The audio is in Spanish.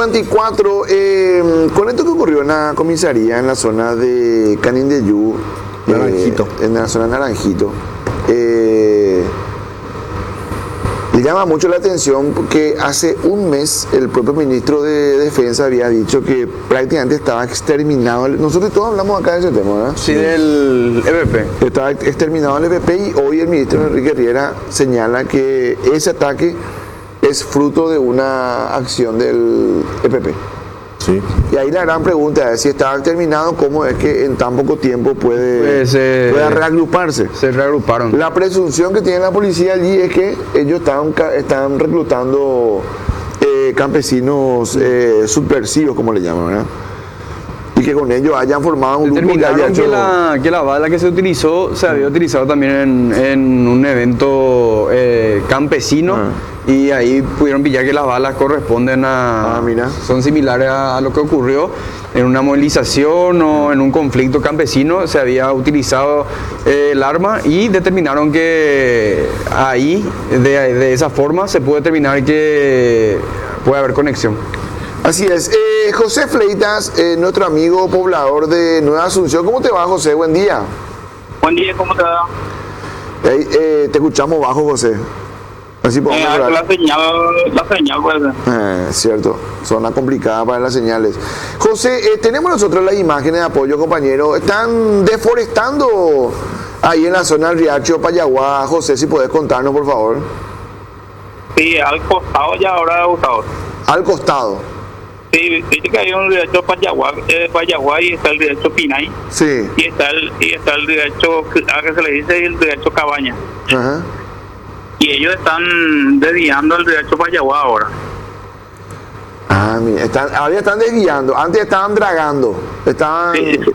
24, con esto que ocurrió en la comisaría en la zona de Canindeyú, Naranjito. En la zona de Naranjito, le llama mucho la atención porque hace un mes el propio ministro de Defensa había dicho que prácticamente estaba exterminado. Nosotros todos hablamos acá de ese tema, ¿verdad? Sí, del EBP. Estaba exterminado el EPP y hoy el ministro Enrique Riera señala que ese ataque es fruto de una acción del EPP. Sí. Y ahí la gran pregunta es, si estaba exterminado, ¿cómo es que en tan poco tiempo pueda reagruparse? Se reagruparon. La presunción que tiene la policía allí es que ellos están reclutando campesinos subversivos, como le llaman, ¿verdad? Y que con ellos hayan formado un grupo que haya hecho... que la bala que se utilizó se había utilizado también en un evento campesino. Y ahí pudieron pillar que las balas corresponden mira. son similares a lo que ocurrió en una movilización o en un conflicto campesino. Se había utilizado el arma y determinaron que ahí, de esa forma, se puede determinar que puede haber conexión. Así es. José Fleitas, nuestro amigo poblador de Nueva Asunción. ¿Cómo te va, José? Buen día. Buen día, ¿cómo te va? Te escuchamos bajo, José. Así podemos hablar. La señal, pues. Cierto, zona complicada para las señales. José, tenemos nosotros las imágenes de apoyo, compañero. Están deforestando ahí en la zona del Riacho Payaguá. José, si podés contarnos, por favor. Sí, al costado ya ahora, Gustavo. Al costado. Sí, viste que hay un riacho Payaguá y está el riacho Pinay. Sí. Y está el riacho, a que se le dice el riacho Cabaña. Ajá. Y ellos están desviando el riacho Payaguá ahora. Mira, ahora están desviando. Antes estaban dragando. Sí.